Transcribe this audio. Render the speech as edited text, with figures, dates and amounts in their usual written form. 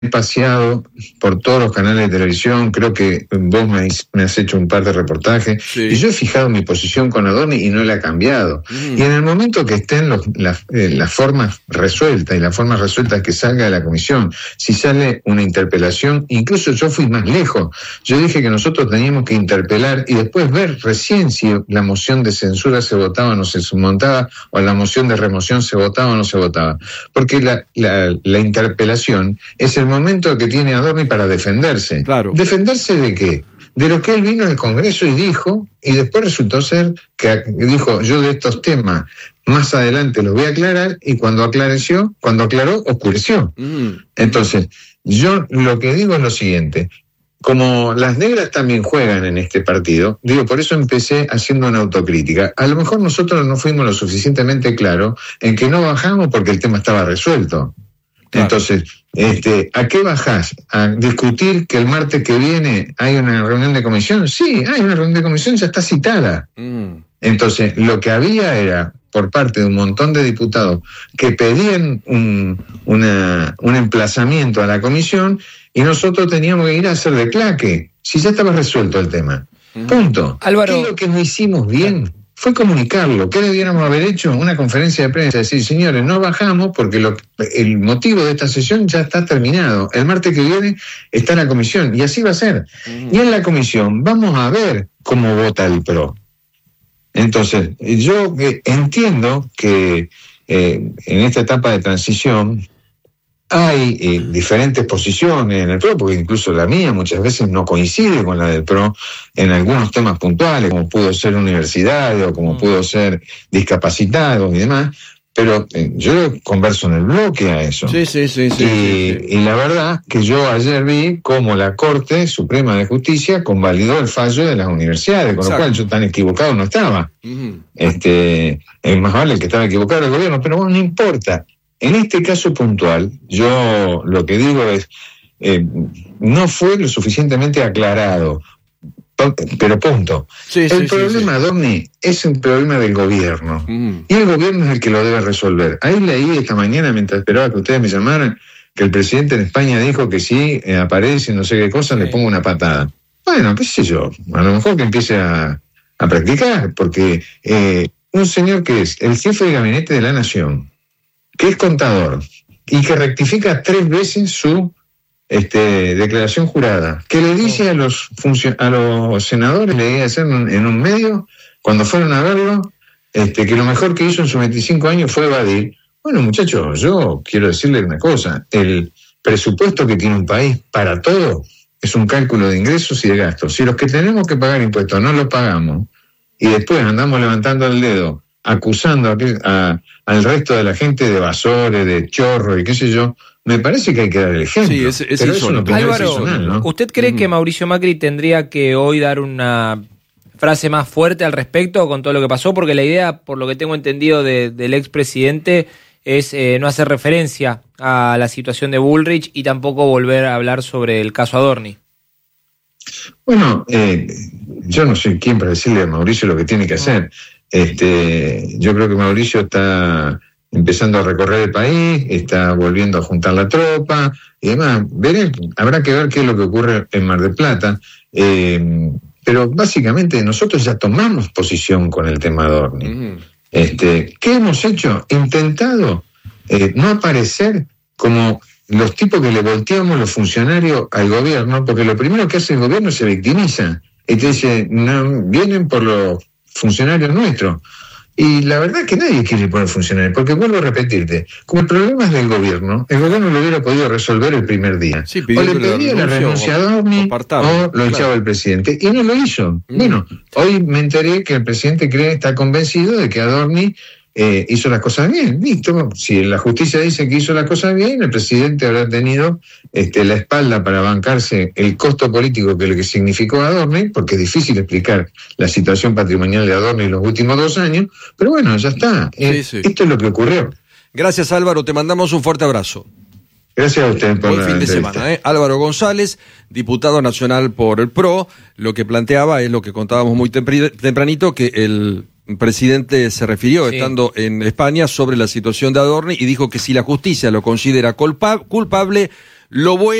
paseado por todos los canales de televisión, creo que vos me has hecho un par de reportajes, sí, y yo he fijado mi posición con Adorni y no la he cambiado. Y en el momento que estén las formas resueltas, y la forma resuelta es que salga de la comisión, si sale una interpelación, incluso yo fui más lejos, yo dije que nosotros teníamos que interpelar y después ver recién si la moción de censura se votaba o no se montaba, o la moción de remoción se votaba o no se votaba, porque la interpelación es el momento que tiene Adorni para defenderse. Claro. ¿Defenderse de qué? De lo que él vino al Congreso y dijo, y después resultó ser que dijo, yo de estos temas más adelante los voy a aclarar, y cuando aclaró, oscureció. Entonces, yo lo que digo es lo siguiente: como las negras también juegan en este partido, por eso empecé haciendo una autocrítica. A lo mejor nosotros no fuimos lo suficientemente claros en que no bajamos porque el tema estaba resuelto. Claro. Entonces, ¿a qué bajás? ¿A discutir que el martes que viene hay una reunión de comisión? Sí, hay una reunión de comisión, ya está citada. Entonces, lo que había era, por parte de un montón de diputados que pedían un emplazamiento a la comisión, y nosotros teníamos que ir a hacer de claque, si ya estaba resuelto el tema. Punto. Álvaro, ¿qué es lo que no hicimos bien? Fue comunicarlo. ¿Qué debiéramos haber hecho? Una conferencia de prensa, decir, señores, no bajamos porque el motivo de esta sesión ya está terminado. El martes que viene está la comisión, y así va a ser. Y en la comisión vamos a ver cómo vota el PRO. Entonces, yo entiendo que en esta etapa de transición hay diferentes posiciones en el PRO, porque incluso la mía muchas veces no coincide con la del PRO en algunos temas puntuales, como pudo ser universidades o como pudo ser discapacitados y demás, pero yo converso en el bloque a eso. Sí. Y la verdad que yo ayer vi cómo la Corte Suprema de Justicia convalidó el fallo de las universidades, con lo cual yo tan equivocado no estaba. Más vale que estaba equivocado el gobierno, pero bueno, no importa. En este caso puntual, yo lo que digo es, no fue lo suficientemente aclarado, pero punto. El problema, Adorni, es un problema del gobierno, y el gobierno es el que lo debe resolver. Ahí leí esta mañana, mientras esperaba que ustedes me llamaran, que el presidente en España dijo que si aparece no sé qué cosa, le pongo una patada. Bueno, qué sé yo, a lo mejor que empiece a practicar, porque un señor que es el jefe de gabinete de la Nación, que es contador y que rectifica 3 veces su declaración jurada, que le dice a los senadores, le iba a hacer en un medio, cuando fueron a verlo, que lo mejor que hizo en sus 25 años fue evadir. Bueno, muchachos, yo quiero decirles una cosa: el presupuesto que tiene un país para todo es un cálculo de ingresos y de gastos. Si los que tenemos que pagar impuestos no los pagamos, y después andamos levantando el dedo acusando al resto de la gente de evasores, de chorro y qué sé yo, me parece que hay que dar el ejemplo. Sí, pero es una opinión Álvaro, personal, ¿no? ¿Usted cree que Mauricio Macri tendría que hoy dar una frase más fuerte al respecto con todo lo que pasó? Porque la idea, por lo que tengo entendido del expresidente, es no hacer referencia a la situación de Bullrich y tampoco volver a hablar sobre el caso Adorni. Bueno, yo no soy quien para decirle a Mauricio lo que tiene que hacer. Yo creo que Mauricio está empezando a recorrer el país, está volviendo a juntar la tropa y demás. Habrá que ver qué es lo que ocurre en Mar del Plata, pero básicamente nosotros ya tomamos posición con el tema Adorni. ¿Qué hemos hecho? Intentado no aparecer como los tipos que le volteamos los funcionarios al gobierno, porque lo primero que hace el gobierno es se victimiza y te dice, no, vienen por los funcionarios nuestros. Y la verdad es que nadie quiere ir por los funcionarios, porque vuelvo a repetirte, como el problema es del gobierno, el gobierno lo hubiera podido resolver el primer día. Sí, o le pedía la renuncia a Adorni o lo echaba el presidente, y no lo hizo. Bueno, hoy me enteré que el presidente está convencido de que Adorni hizo las cosas bien. Listo, si la justicia dice que hizo las cosas bien, el presidente habrá tenido la espalda para bancarse el costo político que lo que significó Adorni, porque es difícil explicar la situación patrimonial de Adorni en los últimos 2 años, pero bueno, ya está. Esto es lo que ocurrió. Gracias, Álvaro, te mandamos un fuerte abrazo. Gracias a usted por buen fin de semana. Álvaro González, diputado nacional por el PRO, lo que planteaba es lo que contábamos muy tempranito, que el presidente se refirió estando en España sobre la situación de Adorni y dijo que si la justicia lo considera culpable, Lo bueno